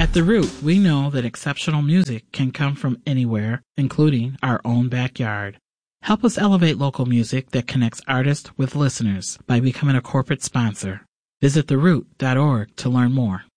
At The Root, we know that exceptional music can come from anywhere, including our own backyard. Help us elevate local music that connects artists with listeners by becoming a corporate sponsor. Visit theroot.org to learn more.